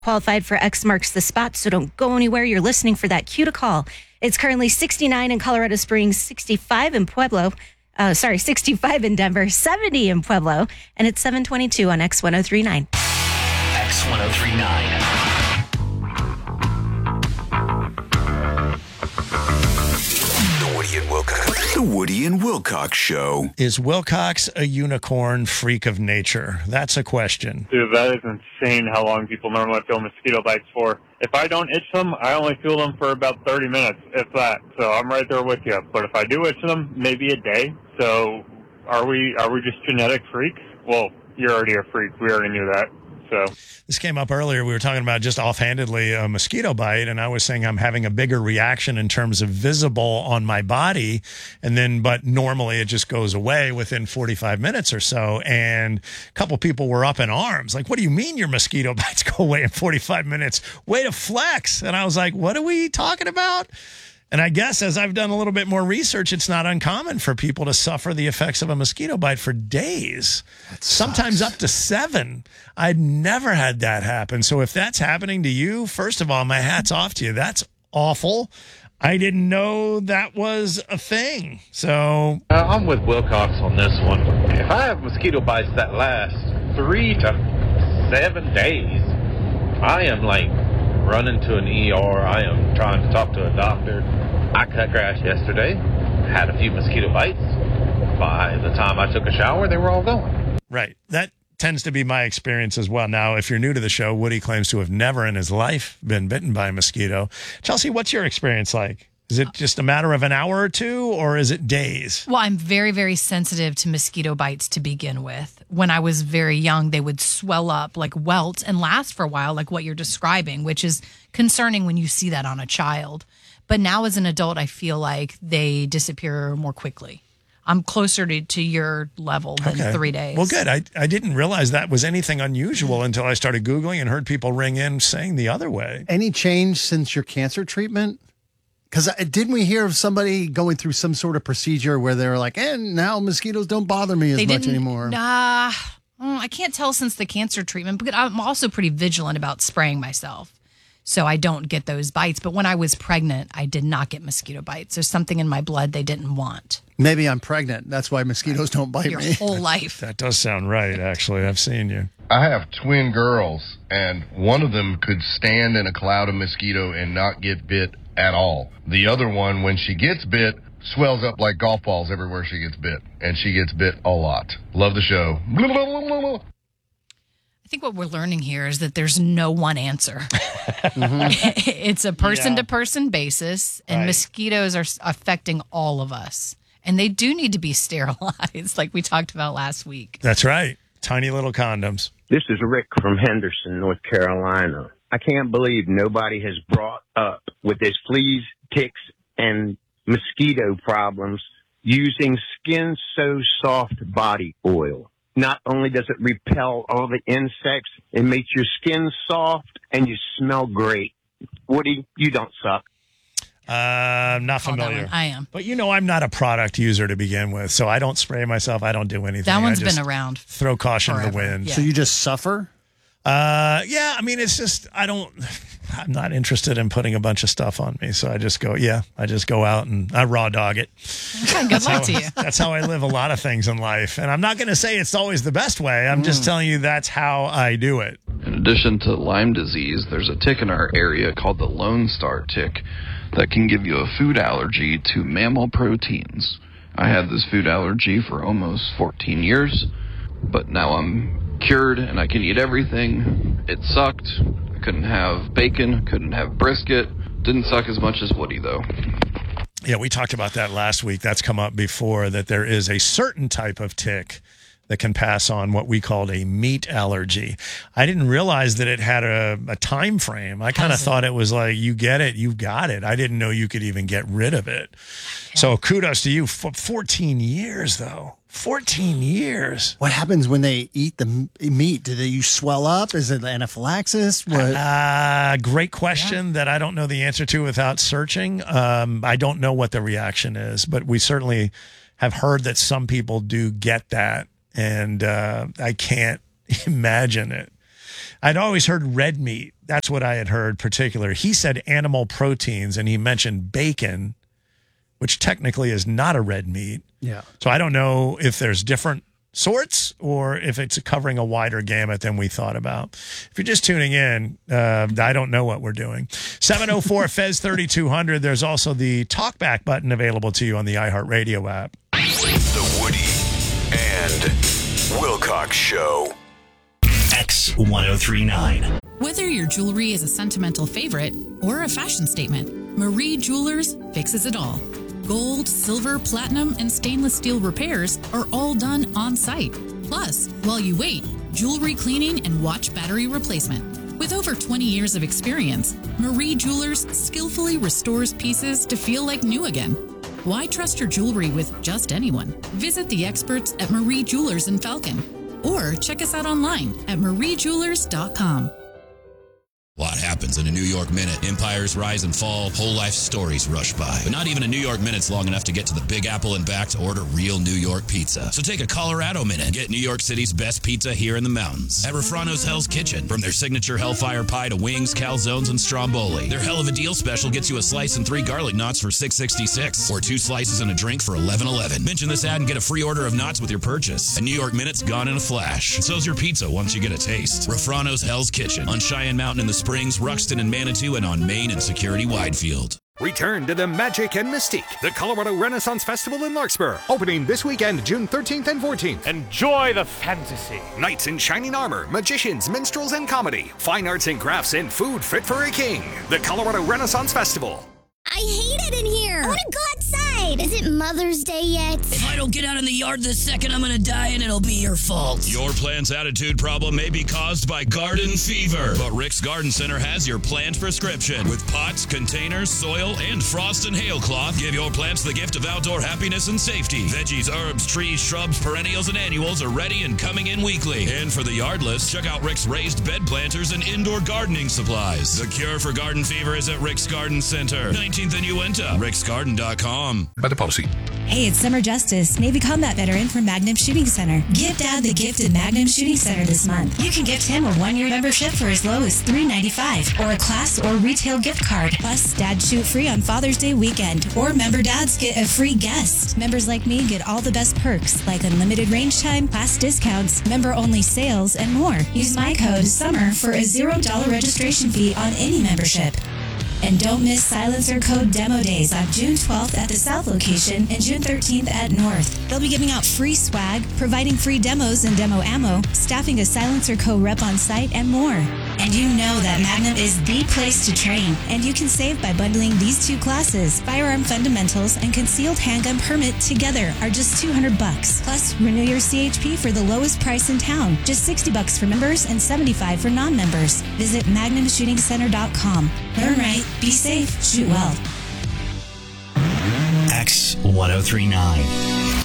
Qualified for X marks the spot, so don't go anywhere. You're listening for that cue to call. It's currently 69 in Colorado Springs, 65 in Pueblo. 65 in Denver, 70 in Pueblo, and it's 7:22 on X1039. X1039. The Woody and Wilcox Show. Is Wilcox a unicorn freak of nature? That's a question. Dude, that is insane how long people normally feel mosquito bites for. If I don't itch them, I only feel them for about 30 minutes, if that. So I'm right there with you. But if I do itch them, maybe a day. So are we just genetic freaks? Well, you're already a freak. We already knew that. So this came up earlier. We were talking about just offhandedly a mosquito bite, and I was saying I'm having a bigger reaction in terms of visible on my body, but normally it just goes away within 45 minutes or so. And a couple people were up in arms, like, "What do you mean your mosquito bites go away in 45 minutes? Way to flex!" And I was like, "What are we talking about?" And I guess as I've done a little bit more research, it's not uncommon for people to suffer the effects of a mosquito bite for days, sometimes up to 7. I'd never had that happen. So if that's happening to you, first of all, my hat's off to you. That's awful. I didn't know that was a thing. So I'm with Wilcox on this one. If I have mosquito bites that last 3 to 7 days, I am like running to an ER. I am trying to talk to a doctor. I cut grass yesterday, had a few mosquito bites. By the time I took a shower, they were all gone. Right. That tends to be my experience as well. Now, if you're new to the show, Woody claims to have never in his life been bitten by a mosquito. Chelsea, what's your experience like? Is it just a matter of an hour or two, or is it days? Well, I'm very, very sensitive to mosquito bites to begin with. When I was very young, they would swell up, like welt, and last for a while, like what you're describing, which is concerning when you see that on a child. But now as an adult, I feel like they disappear more quickly. I'm closer to your level than 3 days. Well, good. I didn't realize that was anything unusual until I started Googling and heard people ring in saying the other way. Any change since your cancer treatment? Because didn't we hear of somebody going through some sort of procedure where they were like, and now mosquitoes don't bother me as much anymore? Nah, I can't tell since the cancer treatment, but I'm also pretty vigilant about spraying myself, so I don't get those bites. But when I was pregnant, I did not get mosquito bites. There's something in my blood they didn't want. Maybe I'm pregnant. That's why mosquitoes don't bite Your me. whole life. That does sound right, actually. I've seen you. I have twin girls, and one of them could stand in a cloud of mosquito and not get bit at all. The other one, when she gets bit, swells up like golf balls everywhere she gets bit, and she gets bit a lot. Love the show. Blah, blah, blah, blah, blah. I think what we're learning here is that there's no one answer. It's a person-to-person basis, and mosquitoes are affecting all of us. And they do need to be sterilized, like we talked about last week. That's right. Tiny little condoms. This is Rick from Henderson, North Carolina. I can't believe nobody has brought up with this fleas, ticks, and mosquito problems using Skin So Soft body oil. Not only does it repel all the insects, it makes your skin soft and you smell great. Woody, you don't suck. Not familiar. I am. But I'm not a product user to begin with, so I don't spray myself. I don't do anything. That one's been around. Throw caution to the forever. wind. Yeah. So you just suffer? It's just, I'm not interested in putting a bunch of stuff on me. So I just go out and I raw dog it. Okay, good luck to you. That's how I live a lot of things in life. And I'm not going to say it's always the best way. I'm just telling you that's how I do it. In addition to Lyme disease, there's a tick in our area called the Lone Star tick that can give you a food allergy to mammal proteins. I had this food allergy for almost 14 years, but now I'm cured and I can eat everything. It sucked. I couldn't have bacon, couldn't have brisket. Didn't suck as much as Woody, though. Yeah, we talked about that last week. That's come up before, that there is a certain type of tick that can pass on what we called a meat allergy. I didn't realize that it had a time frame. I kind of thought it was like, you get it, you got it. I didn't know you could even get rid of it. Yeah. So kudos to you. 14 years, though. 14 years. What happens when they eat the meat? Do you swell up? Is it anaphylaxis? What? Great question that I don't know the answer to without searching. I don't know what the reaction is, but we certainly have heard that some people do get that. And I can't imagine it. I'd always heard red meat. That's what I had heard particular. He said animal proteins, and he mentioned bacon, which technically is not a red meat. Yeah. So I don't know if there's different sorts or if it's covering a wider gamut than we thought about. If you're just tuning in, I don't know what we're doing. 704 Fez 3200. There's also the talkback button available to you on the iHeartRadio app. The Woody and Wilcox Show. X1039. Whether your jewelry is a sentimental favorite or a fashion statement, Marie Jewelers fixes it all. Gold, silver, platinum, and stainless steel repairs are all done on site. Plus, while you wait, jewelry cleaning and watch battery replacement. With over 20 years of experience, Marie Jewelers skillfully restores pieces to feel like new again. Why trust your jewelry with just anyone? Visit the experts at Marie Jewelers in Falcon or check us out online at mariejewelers.com. What happens in a New York minute? Empires rise and fall, whole life stories rush by. But not even a New York minute's long enough to get to the Big Apple and back to order real New York pizza. So take a Colorado minute and get New York City's best pizza here in the mountains. At Refrano's Hell's Kitchen. From their signature Hellfire Pie to wings, calzones, and stromboli. Their Hell of a Deal special gets you a slice and 3 garlic knots for $6.66. Or 2 slices and a drink for $11.11. Mention this ad and get a free order of knots with your purchase. A New York minute's gone in a flash. And so's your pizza once you get a taste. Refrano's Hell's Kitchen. On Cheyenne Mountain in the Springs, Ruxton and Manitou, and on Main and Security Widefield. Return to the magic and mystique. The Colorado Renaissance Festival in Larkspur. Opening this weekend, June 13th and 14th. Enjoy the fantasy. Knights in shining armor, magicians, minstrels, and comedy. Fine arts and crafts and food fit for a king. The Colorado Renaissance Festival. I hate it in here. I want to go outside. Is it Mother's Day yet? If I don't get out in the yard this second, I'm going to die and it'll be your fault. Your plant's attitude problem may be caused by garden fever. But Rick's Garden Center has your plant prescription. With pots, containers, soil, and frost and hail cloth, give your plants the gift of outdoor happiness and safety. Veggies, herbs, trees, shrubs, perennials, and annuals are ready and coming in weekly. And for the yardless, check out Rick's raised bed planters and indoor gardening supplies. The cure for garden fever is at Rick's Garden Center. 19th and Uinta. ricksgarden.com. By the policy. Hey, it's Summer Justice, Navy combat veteran from Magnum Shooting Center. Give Dad the gift at Magnum Shooting Center this month. You can gift him a 1-year membership for as low as $3.95 or a class or retail gift card. Plus, Dad shoot free on Father's Day weekend. Or member dads get a free guest. Members like me get all the best perks like unlimited range time, class discounts, member-only sales, and more. Use my code SUMMER for a $0 registration fee on any membership. And don't miss Silencer Code Demo Days on June 12th at the South location and June 13th at North. They'll be giving out free swag, providing free demos and demo ammo, staffing a Silencer Co. rep on site, and more. And you know that Magnum is the place to train, and you can save by bundling these 2 classes. Firearm Fundamentals and Concealed Handgun Permit together are just $200. Plus, renew your CHP for the lowest price in town, just $60 for members and $75 for non-members. Visit MagnumShootingCenter.com. Learn right, be safe, shoot well. X1039.